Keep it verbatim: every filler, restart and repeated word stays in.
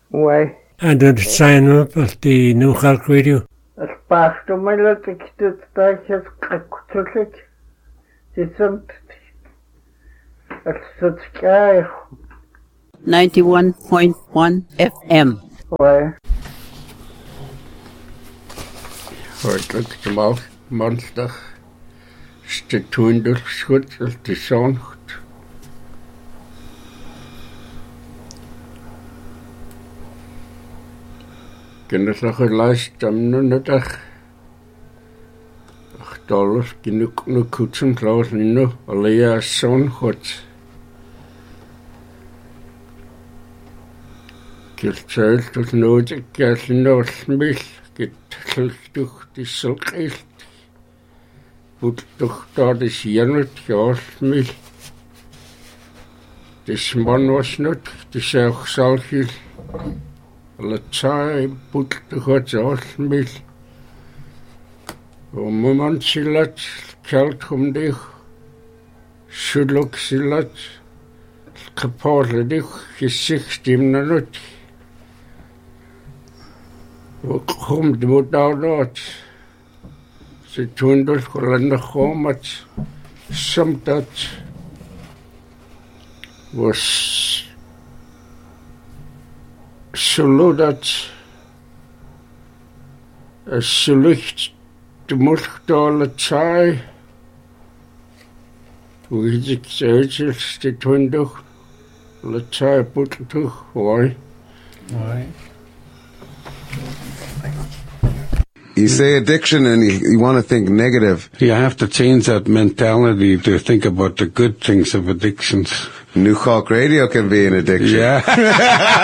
Ouais. And did sign up at the New Cork Radio? As pastor my lot ikstut taches kakutulek. Disamt. As sutskai. ninety-one point one F M. Ouais. Hoort ik de mal maandag. Ste twintig schut als de zon. Kennis nog een lijst am nu nedag. Ach dollars genoeg nu kutsen trouwens nu alleen zon goed. Kiltselt tot nodig kersen nog smil. Getselt durch die Silkeilt. Voet toch daar is hier niet gehoord mee. De man was niet, de zelf zal hier. Alle twee voet toch wat gehoord mee. Om een man zilat, kelt om dich. Schulok zilat, kapotle dich, gezicht hem naar niet. Wat komt de moet nou dat? Ze toen dus geleden komt, soms dat was zo dat zo licht de mocht alle twee. Hoe is ik zelfs de toen toch alle twee putten toch hoor. Right. You say addiction and you, you want to think negative. You have to change that mentality to think about the good things of addictions. New Cork Radio can be an addiction. Yeah.